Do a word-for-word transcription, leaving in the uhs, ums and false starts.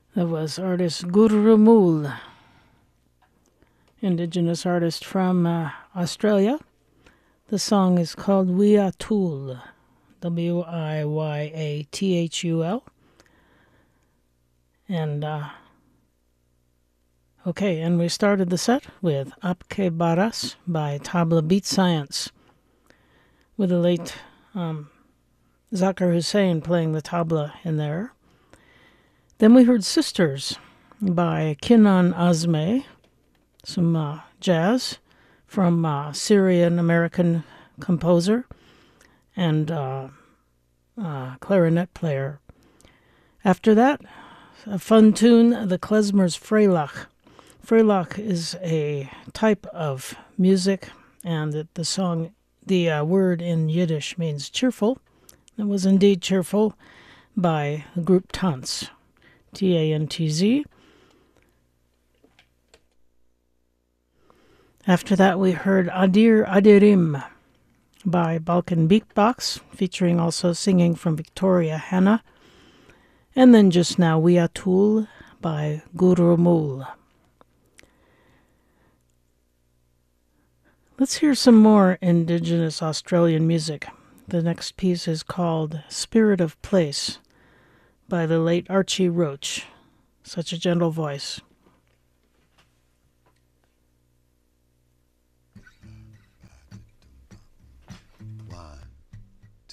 That was artist Gurrumul, indigenous artist from uh, Australia. The song is called Wiyatul, W I Y A T H U L. And, uh, okay, and we started the set with Apke Baras by Tabla Beat Science, with the late um, Zakir Hussain playing the tabla in there. Then we heard Sisters by Kinan Azmeh, some uh, jazz from uh, Syrian-American composer and uh, uh, clarinet player. After that, a fun tune, the Klezmer's Freilach. Freilach is a type of music, and the, the song, the uh, word in Yiddish means cheerful. It was indeed cheerful by the group Tanz, T A N T Z. After that, we heard Adir Adirim by Balkan Beatbox, featuring also singing from Victoria Hanna. And then just now, Wiyatul by Gurrumul. Let's hear some more indigenous Australian music. The next piece is called Spirit of Place by the late Archie Roach. Such a gentle voice.